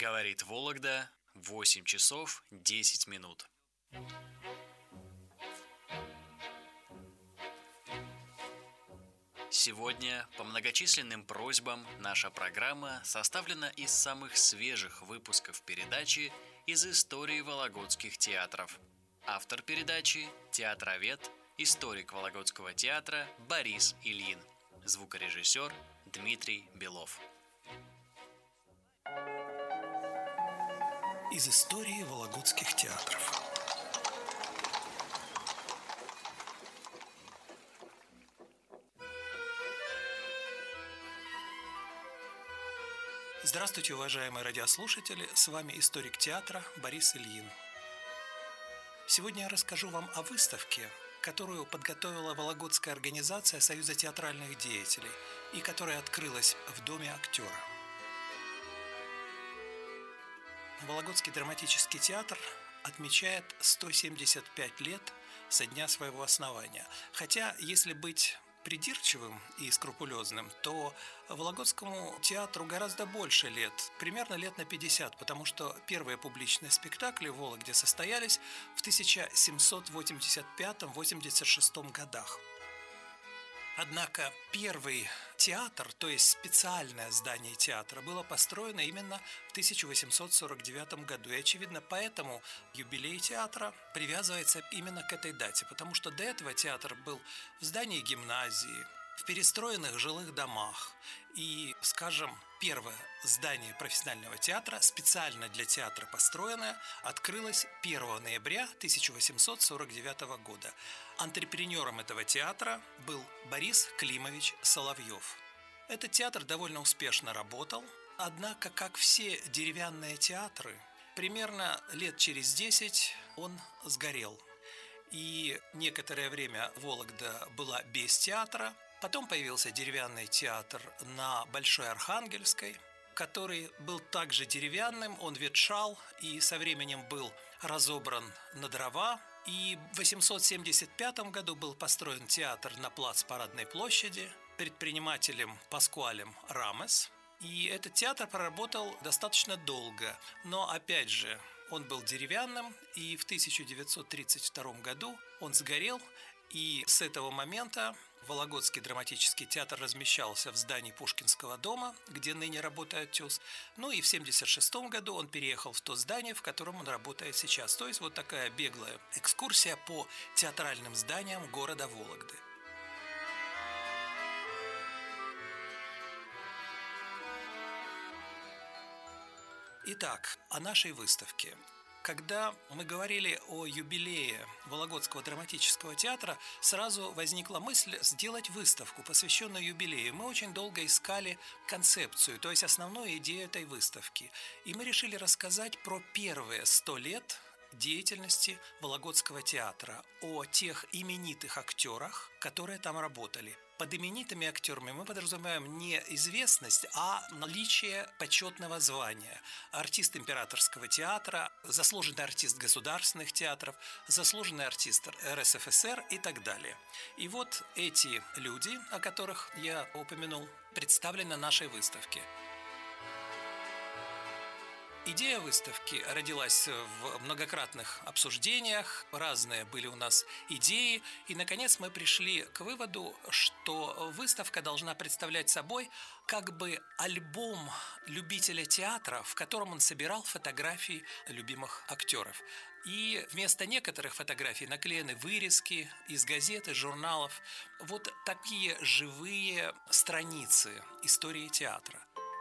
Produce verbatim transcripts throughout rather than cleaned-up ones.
Говорит Вологда, восемь часов десять минут. Сегодня, по многочисленным просьбам, наша программа составлена из самых свежих выпусков передачи из истории вологодских театров. Автор передачи – театровед, историк Вологодского театра Борис Ильин, звукорежиссер Дмитрий Белов. Из истории вологодских театров. Здравствуйте, уважаемые радиослушатели! С вами историк театра Борис Ильин. Сегодня я расскажу вам о выставке, которую подготовила Вологодская организация Союза театральных деятелей и которая открылась в Доме актера. Вологодский драматический театр отмечает сто семьдесят пять лет со дня своего основания. Хотя, если быть придирчивым и скрупулезным, то Вологодскому театру гораздо больше лет, примерно лет на пятьдесят, потому что первые публичные спектакли в Вологде состоялись в тысяча семьсот восемьдесят пятом — восемьдесят шестом годах. Однако первый театр, то есть специальное здание театра, было построено именно в тысяча восемьсот сорок девятом году. И, очевидно, поэтому юбилей театра привязывается именно к этой дате, потому что до этого театр был в здании гимназии, в перестроенных жилых домах. И, скажем, первое здание профессионального театра, специально для театра построенное, открылось первого ноября тысяча восемьсот сорок девятого года. Антрепренером этого театра был Борис Климович Соловьев. Этот театр довольно успешно работал, однако, как все деревянные театры, примерно лет через десять он сгорел. И некоторое время Вологда была без театра. Потом появился деревянный театр на Большой Архангельской, который был также деревянным, он ветшал и со временем был разобран на дрова. И в восемьсот семьдесят пятом году был построен театр на плац Парадной площади предпринимателем Паскуалем Рамес. И этот театр проработал достаточно долго, но опять же он был деревянным, и в тысяча девятьсот тридцать втором году он сгорел. И с этого момента Вологодский драматический театр размещался в здании Пушкинского дома, где ныне работает ТЮЗ. Ну и в семьдесят шестом году он переехал в то здание, в котором он работает сейчас. То есть вот такая беглая экскурсия по театральным зданиям города Вологды. Итак, о нашей выставке. Когда мы говорили о юбилее Вологодского драматического театра, сразу возникла мысль сделать выставку, посвященную юбилею. Мы очень долго искали концепцию, то есть основную идею этой выставки. И мы решили рассказать про первые сто лет деятельности Вологодского театра, о тех именитых актерах, которые там работали. Под именитыми актерами мы подразумеваем не известность, а наличие почетного звания. Артист Императорского театра, заслуженный артист государственных театров, заслуженный артист эр эс эф эс эр и так далее. И вот эти люди, о которых я упомянул, представлены на нашей выставке. Идея выставки родилась в многократных обсуждениях, разные были у нас идеи, и, наконец, мы пришли к выводу, что выставка должна представлять собой как бы альбом любителя театра, в котором он собирал фотографии любимых актеров. И вместо некоторых фотографий наклеены вырезки из газет, из журналов, вот такие живые страницы истории театра.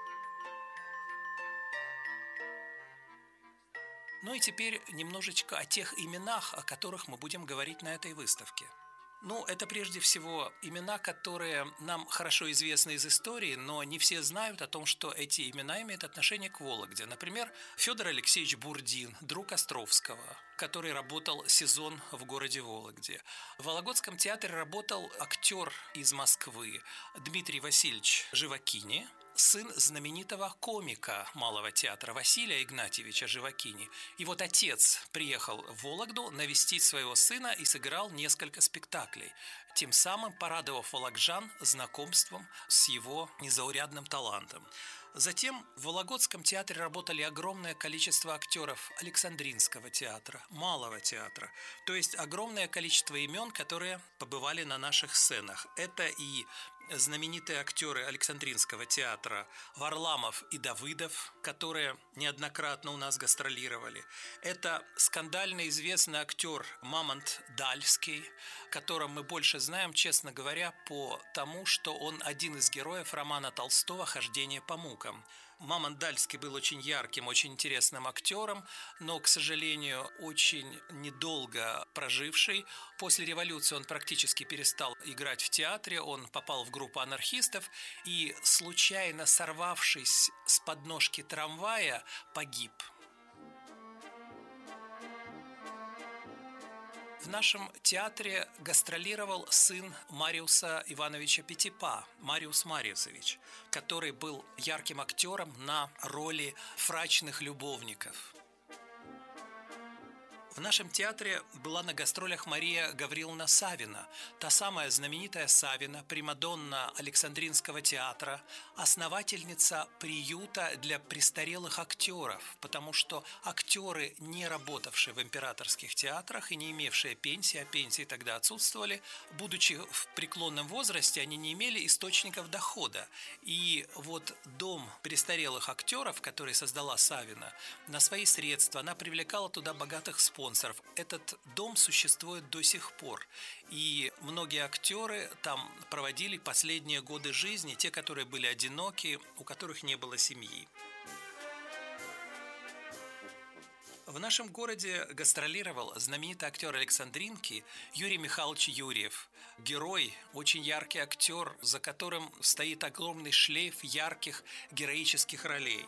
Ну и теперь немножечко о тех именах, о которых мы будем говорить на этой выставке. Ну, это прежде всего имена, которые нам хорошо известны из истории, но не все знают о том, что эти имена имеют отношение к Вологде. Например, Федор Алексеевич Бурдин, друг Островского, который работал сезон в городе Вологде. В Вологодском театре работал актер из Москвы Дмитрий Васильевич Живакини, сын знаменитого комика Малого театра Василия Игнатьевича Живакини. И вот отец приехал в Вологду навестить своего сына и сыграл несколько спектаклей, тем самым порадовав вологжан знакомством с его незаурядным талантом. Затем в Вологодском театре работали огромное количество актеров Александринского театра, Малого театра, то есть огромное количество имен, которые побывали на наших сценах. Это и знаменитые актеры Александринского театра Варламов и Давыдов, которые неоднократно у нас гастролировали. Это скандально известный актер Мамонт Дальский, которым мы больше знаем, честно говоря, по тому, что он один из героев романа Толстого «Хождение по мукам». Мамонт Дальский был очень ярким, очень интересным актером, но, к сожалению, очень недолго проживший. После революции он практически перестал играть в театре, он попал в группу анархистов и, случайно сорвавшись с подножки трамвая, погиб. В нашем театре гастролировал сын Мариуса Ивановича Пятипа, Мариус Мариусович, который был ярким актером на роли фрачных любовников. В нашем театре была на гастролях Мария Гавриловна Савина, та самая знаменитая Савина, примадонна Александринского театра, основательница приюта для престарелых актеров, потому что актеры, не работавшие в императорских театрах и не имевшие пенсии, а пенсии тогда отсутствовали, будучи в преклонном возрасте, они не имели источников дохода. И вот дом престарелых актеров, который создала Савина, на свои средства, она привлекала туда богатых спонсоров. Этот дом существует до сих пор, и многие актеры там проводили последние годы жизни, те, которые были одиноки, у которых не было семьи. В нашем городе гастролировал знаменитый актер Александринки Юрий Михайлович Юрьев. Герой, очень яркий актер, за которым стоит огромный шлейф ярких героических ролей.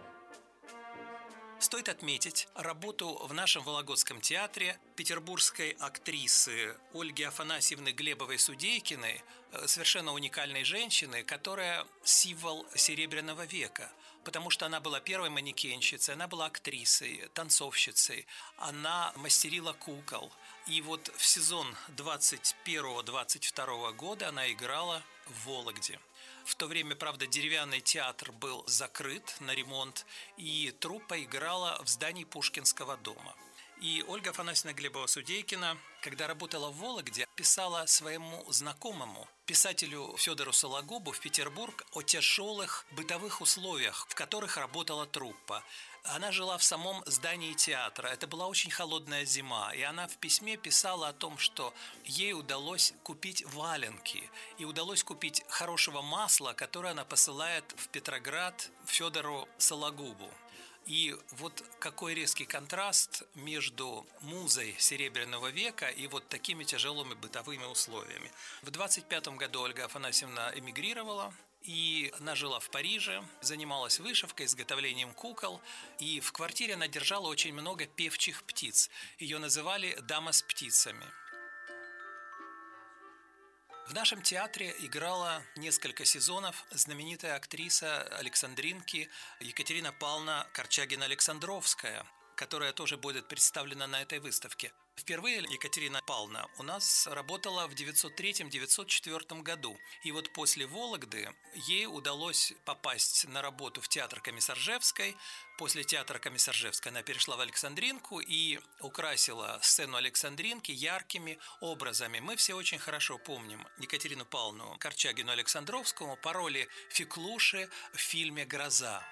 Стоит отметить работу в нашем Вологодском театре петербургской актрисы Ольги Афанасьевны Глебовой-Судейкиной, совершенно уникальной женщины, которая символ Серебряного века, потому что она была первой манекенщицей, она была актрисой, танцовщицей, она мастерила кукол. И вот в сезон двадцать первого — двадцать второго года она играла в Вологде. В то время, правда, деревянный театр был закрыт на ремонт, и труппа играла в здании Пушкинского дома. И Ольга Афанасьевна Глебова-Судейкина, когда работала в Вологде, писала своему знакомому, писателю Федору Сологубу в Петербург, о тяжелых бытовых условиях, в которых работала труппа. Она жила в самом здании театра. Это была очень холодная зима. И она в письме писала о том, что ей удалось купить валенки. И удалось купить хорошего масла, которое она посылает в Петроград Федору Сологубу. И вот какой резкий контраст между музой Серебряного века и вот такими тяжелыми бытовыми условиями. В двадцать пятом году Ольга Афанасьевна эмигрировала, и она жила в Париже, занималась вышивкой, изготовлением кукол, и в квартире она держала очень много певчих птиц. Ее называли «дама с птицами». В нашем театре играла несколько сезонов знаменитая актриса Александринки Екатерина Павловна Корчагина-Александровская, которая тоже будет представлена на этой выставке. Впервые Екатерина Павловна у нас работала в девятьсот третьем — девятьсот четвёртом году. И вот после Вологды ей удалось попасть на работу в театр Комиссаржевской. После театра Комиссаржевской она перешла в Александринку и украсила сцену Александринки яркими образами. Мы все очень хорошо помним Екатерину Павловну Корчагину-Александровскую по роли Феклуши в фильме «Гроза».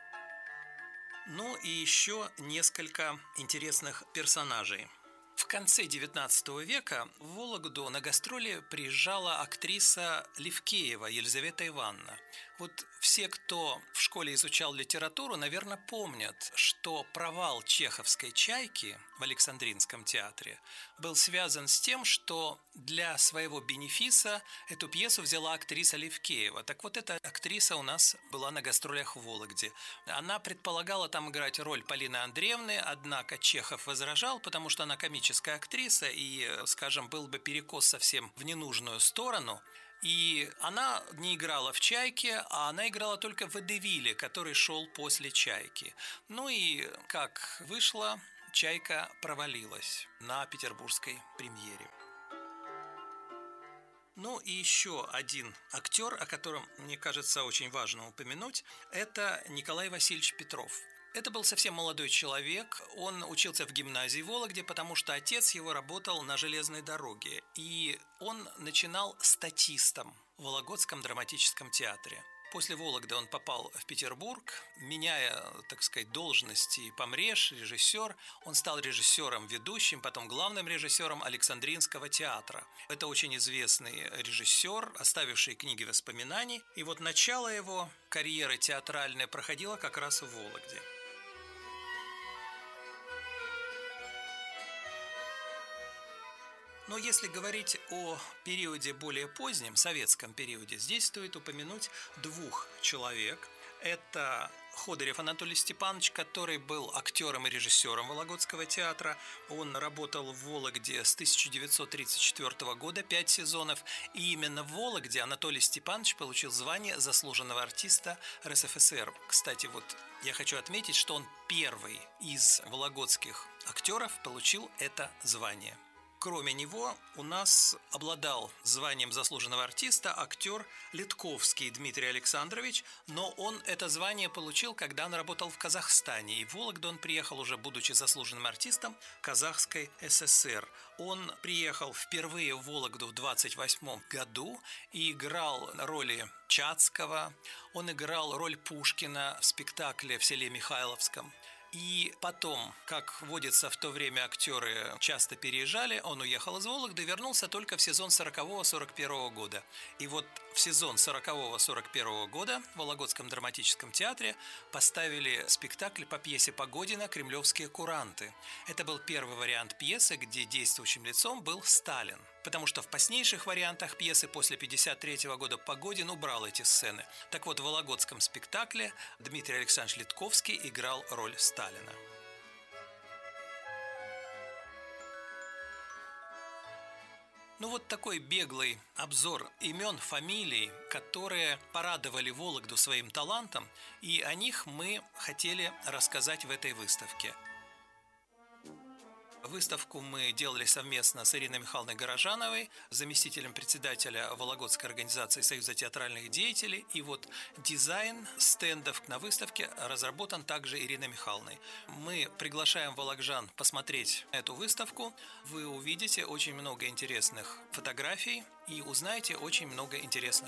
Ну и еще несколько интересных персонажей. В конце девятнадцатого века в Вологду на гастроли приезжала актриса Левкеева Елизавета Ивановна. Вот все, кто в школе изучал литературу, наверное, помнят, что провал чеховской «Чайки» в Александринском театре был связан с тем, что для своего бенефиса эту пьесу взяла актриса Левкеева. Так вот, эта актриса у нас была на гастролях в Вологде. Она предполагала там играть роль Полины Андреевны, однако Чехов возражал, потому что она комическая актриса, и, скажем, был бы перекос совсем в ненужную сторону. И она не играла в «Чайке», а она играла только в «Водевиле», который шел после «Чайки». Ну и как вышло, «Чайка» провалилась на петербургской премьере. Ну и еще один актер, о котором, мне кажется, очень важно упомянуть, это Николай Васильевич Петров. Это был совсем молодой человек, он учился в гимназии в Вологде, потому что отец его работал на железной дороге, и он начинал статистом в Вологодском драматическом театре. После Вологды он попал в Петербург, меняя, так сказать, должности, помреж, режиссер. Он стал режиссером ведущим, потом главным режиссером Александринского театра. Это очень известный режиссер, оставивший книги воспоминаний. И вот начало его карьеры театральной проходило как раз в Вологде. Но если говорить о периоде более позднем, советском периоде, здесь стоит упомянуть двух человек. Это Ходырев Анатолий Степанович, который был актером и режиссером Вологодского театра. Он работал в Вологде с тысяча девятьсот тридцать четвёртого года, пять сезонов. И именно в Вологде Анатолий Степанович получил звание заслуженного артиста эр эс эф эс эр. Кстати, вот я хочу отметить, что он первый из вологодских актеров получил это звание. Кроме него у нас обладал званием заслуженного артиста актер Литковский Дмитрий Александрович, но он это звание получил, когда он работал в Казахстане. И в Вологду он приехал уже, будучи заслуженным артистом Казахской эс эс эр. Он приехал впервые в Вологду в двадцать восьмом году и играл роли Чацкого, он играл роль Пушкина в спектакле в селе Михайловском. И потом, как водится в то время, актеры часто переезжали, он уехал из Вологды и вернулся только в сезон сорокового сорок первого года. И вот в сезон сорокового сорок первого года в Вологодском драматическом театре поставили спектакль по пьесе Погодина «Кремлевские куранты». Это был первый вариант пьесы, где действующим лицом был Сталин. Потому что в позднейших вариантах пьесы после пятьдесят третьего года Погодин убрал эти сцены. Так вот, в вологодском спектакле Дмитрий Александрович Литковский играл роль Сталина. Ну вот такой беглый обзор имен, фамилий, которые порадовали Вологду своим талантом, и о них мы хотели рассказать в этой выставке. Выставку мы делали совместно с Ириной Михайловной Горожановой, заместителем председателя Вологодской организации Союза театральных деятелей. И вот дизайн стендов на выставке разработан также Ириной Михайловной. Мы приглашаем вологоджан посмотреть эту выставку. Вы увидите очень много интересных фотографий и узнаете очень много интересных